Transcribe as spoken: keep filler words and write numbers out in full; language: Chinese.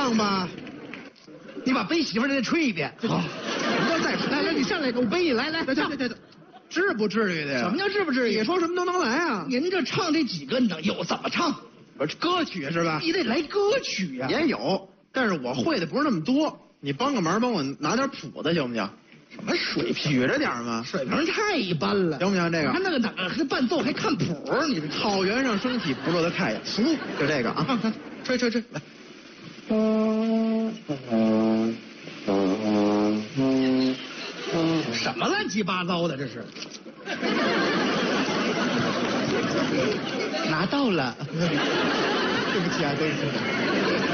唱吧。 你把背媳妇的再吹一遍。 好， 不要再吹。来来，你上来给我背你来来。 这这这这，至不至于的呀。 什么叫至不至于？ 你说什么都能来啊。 您这唱这几个能有？怎么唱？ 不是歌曲是吧？ 你得来歌曲呀、啊。 也有，但是我会的不是那么多。你帮个忙，帮我拿点谱子行不行？ 什么水平？ 举着点吗？ 水平太一般了， 行不行？这个他那个哪个是伴奏还看谱？你这草原上升起不落的太阳，行，就这个啊， 看看， 吹吹吹，来。 什么乱七八糟的这是？拿到了， 对不起啊，对不起。